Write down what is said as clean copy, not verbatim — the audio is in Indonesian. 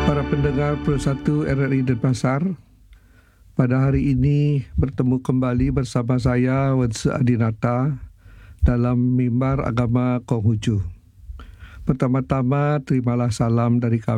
Para pendengar Pro 1 RRI Denpasar, pada hari ini bertemu kembali bersama saya Wense Adinata dalam mimbar agama Konghucu. Pertama-tama terimalah salam dari kami